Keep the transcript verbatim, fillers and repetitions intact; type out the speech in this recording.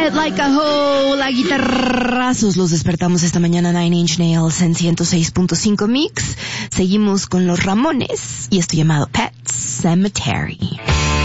It Like a Hole, a guitarrazos los despertamos esta mañana. Nine Inch Nails en ciento seis punto cinco Mix. Seguimos con los Ramones y esto llamado Pet Sematary.